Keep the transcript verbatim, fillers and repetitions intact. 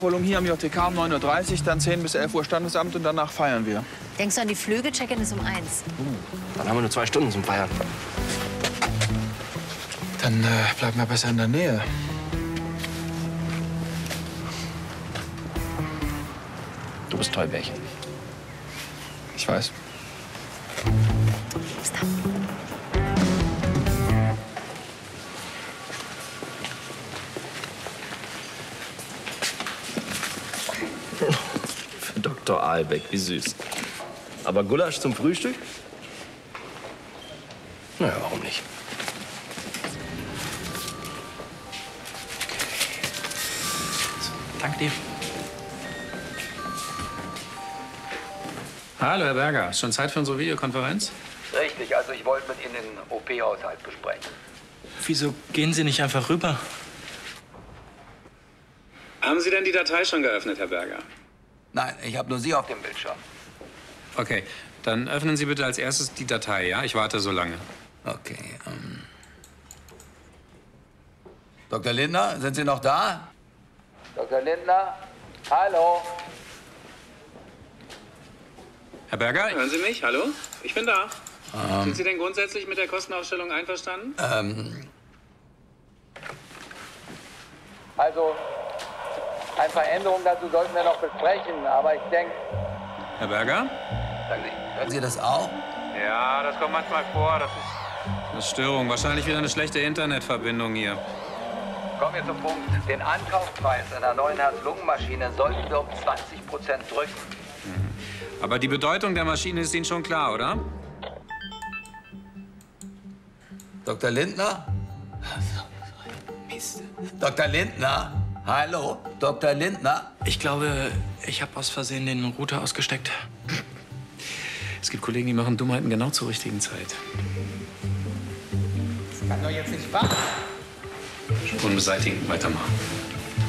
Abholung hier am J T K um neun Uhr dreißig, dann zehn bis elf Uhr Standesamt und danach feiern wir. Denkst du an die Flüge? Check-in ist um eins. Uh, dann haben wir nur zwei Stunden zum Feiern. Dann äh, bleiben wir besser in der Nähe. Du bist toll, Bärchen. Ich weiß. Bis dann. Für Doktor Aalbeck, wie süß. Aber Gulasch zum Frühstück? Na ja, warum nicht? Danke dir. Hallo, Herr Berger. Schon Zeit für unsere Videokonferenz? Richtig, also ich wollte mit Ihnen den O P-Haushalt besprechen. Wieso gehen Sie nicht einfach rüber? Haben Sie denn die Datei schon geöffnet, Herr Berger? Nein, ich habe nur Sie auf dem Bildschirm. Okay, dann öffnen Sie bitte als erstes die Datei, ja? Ich warte so lange. Okay. Ähm. Doktor Lindner, sind Sie noch da? Doktor Lindner, hallo. Herr Berger, hören Sie mich? Hallo? Ich bin da. Ähm. Sind Sie denn grundsätzlich mit der Kostenaufstellung einverstanden? Ähm. Also, ein paar Änderungen dazu sollten wir noch besprechen, aber ich denke... Herr Berger? Sagen Sie, hören Sie das auch? Ja, das kommt manchmal vor. Das ist eine Störung. Wahrscheinlich wieder eine schlechte Internetverbindung hier. Kommen wir zum Punkt. Den Ankaufspreis einer neuen Herz-Lungen-Maschine sollten wir um zwanzig Prozent drücken. Mhm. Aber die Bedeutung der Maschine ist Ihnen schon klar, oder? Doktor Lindner? Mist. Doktor Lindner? Hallo? Doktor Lindner? Ich glaube, ich habe aus Versehen den Router ausgesteckt. Es gibt Kollegen, die machen Dummheiten genau zur richtigen Zeit. Das kann doch jetzt nicht wahr sein. Und beseitigen, weitermachen.